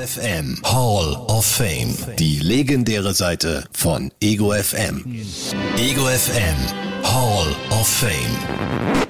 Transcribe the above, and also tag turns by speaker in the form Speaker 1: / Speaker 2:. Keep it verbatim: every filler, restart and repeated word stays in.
Speaker 1: F M Hall of Fame. Die legendäre Seite von Ego F M. Ego F M Hall of Fame.